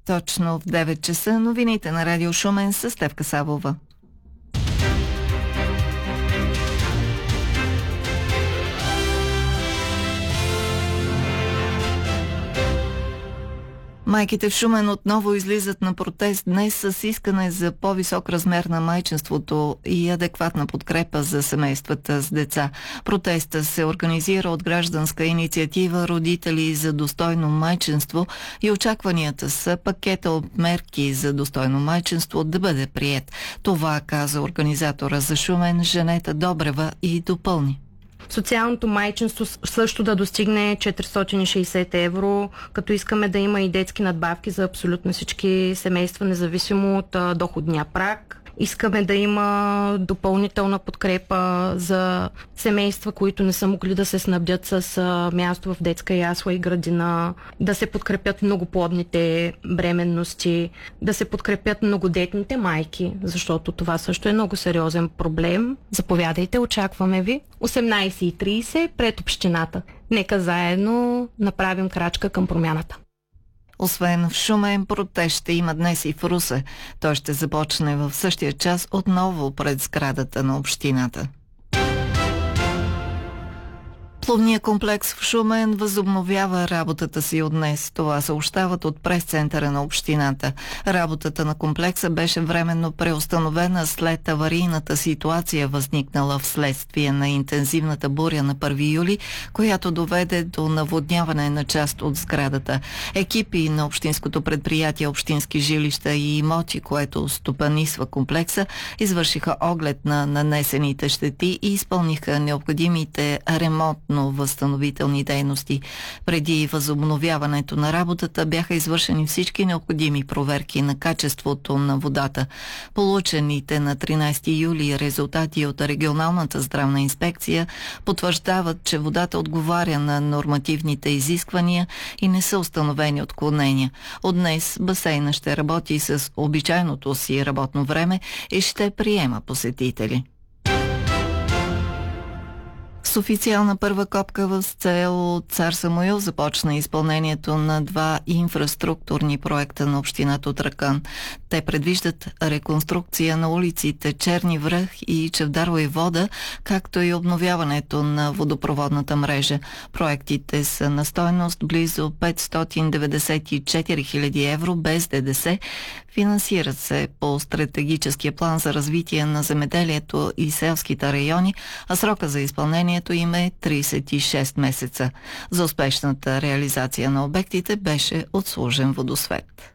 Точно в 9 часа новините на Радио Шумен с Стефка Савова. Майките в Шумен отново излизат на протест днес с искане за по-висок размер на майчинството и адекватна подкрепа за семействата с деца. Протестът се организира от гражданска инициатива "Родители за достойно майчинство" и очакванията са пакета от мерки за достойно майчинство да бъде приет. Това каза организатора за Шумен Жанета Добрева и допълни. Социалното майчинство също да достигне 460 евро, като искаме да има и детски надбавки за абсолютно всички семейства, независимо от доходния праг. Искаме да има допълнителна подкрепа за семейства, които не са могли да се снабдят с място в детска ясла и градина, да се подкрепят многоплодните бременности, да се подкрепят многодетните майки, защото това също е много сериозен проблем. Заповядайте, очакваме ви. 18:30 пред общината. Нека заедно направим крачка към промяната. Освен в Шумен, протест ще има днес и в Русе. Той ще започне в същия час отново пред сградата на общината. Плувният комплекс в Шумен възобновява работата си от днес. Това съобщават от прес-центъра на общината. Работата на комплекса беше временно преустановена след аварийната ситуация, възникнала вследствие на интензивната буря на 1 юли, която доведе до наводняване на част от сградата. Екипи на общинското предприятие Общински жилища и имоти, което стопанисва комплекса, извършиха оглед на нанесените щети и изпълниха необходимите ремонтно-възстановителни дейности. Преди възобновяването на работата бяха извършени всички необходими проверки на качеството на водата. Получените на 13 юли резултати от регионалната здравна инспекция потвърждават, че водата отговаря на нормативните изисквания и не са установени отклонения. От днес басейна ще работи с обичайното си работно време и ще приема посетители. С официална първа копка в село Цар Самуил започна изпълнението на 2 инфраструктурни проекта на община Тутракан. Те предвиждат реконструкция на улиците Черни връх и Чавдар воевода, както и обновяването на водопроводната мрежа. Проектите са на стойност близо 594 хиляди евро без ДДС. Финансират се по стратегическия план за развитие на земеделието и селските райони, а срока за изпълнението им е 36 месеца. За успешната реализация на обектите беше отслужен водосвет.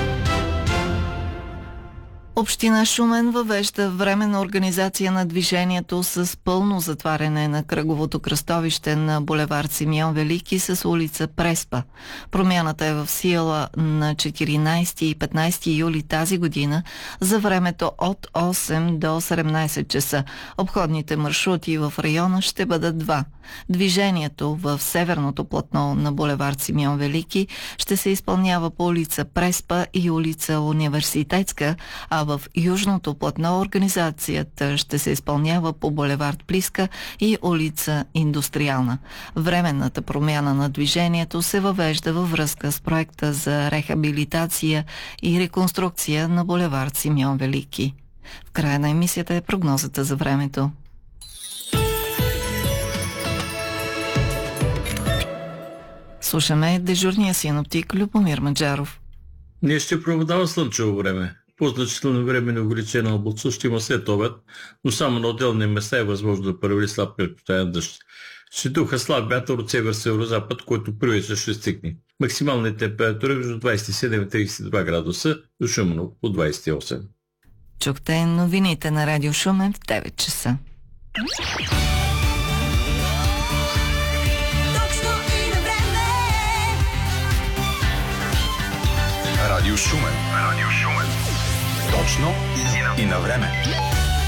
Община Шумен въвежда временна организация на движението с пълно затваряне на кръговото кръстовище на булевард Симеон Велики с улица Преспа. Промяната е в сила на 14 и 15 юли тази година за времето от 8 до 17 часа. Обходните маршрути в района ще бъдат 2. Движението в северното платно на булевард Симеон Велики ще се изпълнява по улица Преспа и улица Университетска, а в южното платно организацията ще се изпълнява по булевард Плиска и улица Индустриална. Временната промяна на движението се въвежда във връзка с проекта за рехабилитация и реконструкция на булевард Симеон Велики. В края на емисията е прогнозата за времето. Слушаме дежурния синоптик Любомир Маджаров. Днес ще преобладава слънчево време. По-значително време на увеличена облачност ще има след обед, но само на отделни места е възможно да провали слаб предпоставен дъжд. Ще духа слаб вятър от север-северозапад, който при вечер ще стигне. Максимални температури между 27 и 32 градуса, до Шумено по 28. Чухте новините на Радио Шумен в 9 часа. Радио Шумен. Точно и на време.